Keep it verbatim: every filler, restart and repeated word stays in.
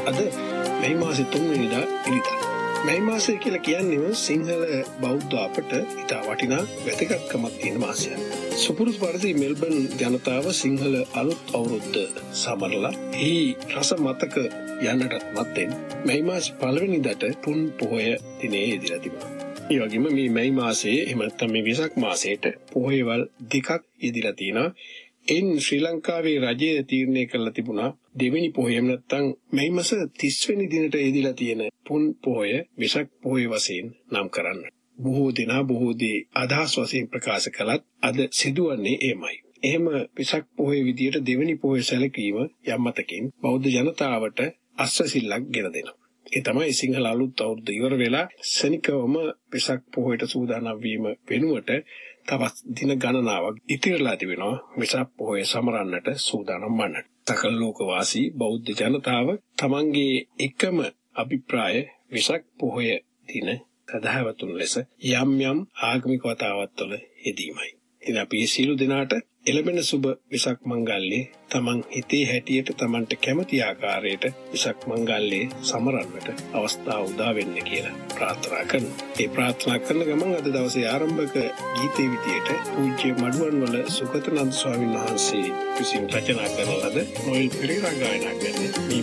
අද මැයි මාසේ තුන්වෙනිදා ඉරිදා. මැයි මාසය කියලා කියන්නේම සිංහල බෞද්ධ අපට ඉතා වටිනා වැදගත්කමක් තියෙන මාසයක්. සුපුරුදු පරිදි මෙල්බන් ජනතාව සිංහල අලුත් අවුරුද්ද සමරලා එහි රස මතක යන්නටත් මත්තෙන් මැයි මාසේ පළවෙනිදාට පුන් පොහොය දිනේ යෙදලා තිබුණා. ඒ වගේම මේ මැයි මාසයේ එහෙම නැත්නම් මේ වෙසක් මාසයේට පොහොයවල් දෙකක් යෙදලා තියෙනවා. එන් ශ්‍රී ලංකාවේ රජය තීරණය කළා තිබුණා දෙවෙනි පොහොයම නැත්නම් මැයි මාස තිස් වෙනි දිනට යෙදලා තියෙන පුන් පොහොය වෙසක් පොහොය වශයෙන් නම් කරන්න. බොහෝ දෙනා බොහෝ දේ අදහස් වශයෙන් ප්‍රකාශ කළත් අද සිදුවන්නේ එමයයි. එහෙම වෙසක් පොහොය විදියට දෙවෙනි පොහොය සැලකීම යම් මතකින් බෞද්ධ ජනතාවට අස්වැසිල්ලක් ගෙන දෙනවා. ඒ තමයි සිංහල අලුත් අවුරුද්ද ඉවර වෙලා සනිකවම වෙසක් පොහොයට සූදානම් වීම වෙනුවට තවත් දින ගණනාවක් ඉතිරිලා තිබෙනවා වෙසක් පොහොය සමරන්නට සූදානම් වන්නට. සකල ලෝකවාසී බෞද්ධ ජනතාව තමන්ගේ එකම අභිප්‍රාය වෙසක් පොහොය දින සදාවතුන් ලෙස යම් යම් ආගමික වතාවත්වල යෙදීමයි. ඉතින් අපි සියලු දෙනාට එළඹෙන සුබ වෙසක් මංගල්‍යයේ තමන් හිතේ හැටියට තමන්ට කැමති ආකාරයට වෙසක් මංගල්‍යයේ සමරන්නට අවස්ථාව උදා වෙන්න කියලා ප්‍රාර්ථනා කරනවා. ඒ ප්‍රාර්ථනා කරන ගමන් අද දවසේ ආරම්භක ගීතේ විදියට පූජ්‍ය මඩුවන්වල සුගතනන්ද ස්වාමීන් වහන්සේ විසින් රචනා කරන ලද නොයෙල් පෙරේරා ගායනා කරන මේ